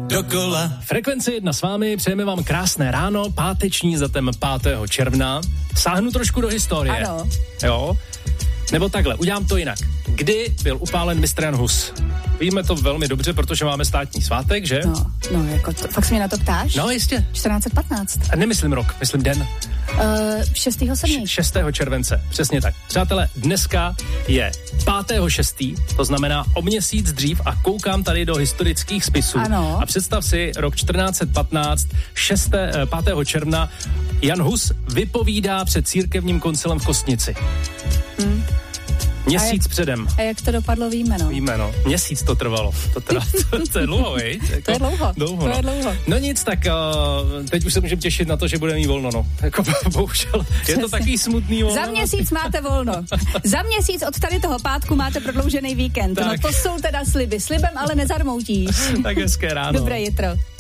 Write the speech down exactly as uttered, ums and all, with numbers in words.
dokola. Frekvence jedna s vámi, přejeme vám krásné ráno, páteční zatem pátého června. Sáhnu trošku do historie. Ano. Jo? Nebo takhle, udělám to jinak. Kdy byl upálen mistr Jan Hus? Víme to velmi dobře, protože máme státní svátek, že? No, no jako to, fakt se mě na to ptáš? No, jistě. čtrnáct patnáct. A nemyslím rok, myslím den. Uh, šestého sedmého šestého července, přesně tak. Přátelé, dneska je pátého šestého to znamená o měsíc dřív a koukám tady do historických spisů. Ano. A představ si, rok čtrnáct patnáct, šestého pátého června, Jan Hus vypovídá před církevním koncilem v Kostnici. Hmm. Měsíc jak, předem. A jak to dopadlo, víme, no. Víme, no. Měsíc to trvalo. To, teda, to, to je dlouho, viď? Jako, to je dlouho, dlouho to no. je dlouho. No nic, tak uh, teď už se můžeme těšit na to, že bude mít volno, no. Jako bohužel, je to takový smutný volno. Za měsíc máte volno. Za měsíc od tady toho pátku máte prodloužený víkend. Tak. No to jsou teda sliby. Slibem ale nezarmoutíš. Tak hezké ráno. Dobré jitro.